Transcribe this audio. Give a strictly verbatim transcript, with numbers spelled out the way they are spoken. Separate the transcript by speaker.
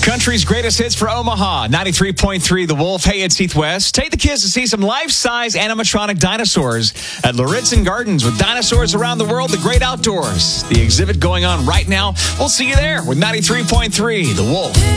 Speaker 1: Country's greatest hits for Omaha, ninety-three point three The Wolf. Hey, it's Heath West. Take the kids to see some life-size animatronic dinosaurs at Lauritzen Gardens with dinosaurs around the world, the great outdoors. The exhibit going on right now. We'll see you there with ninety-three point three The Wolf.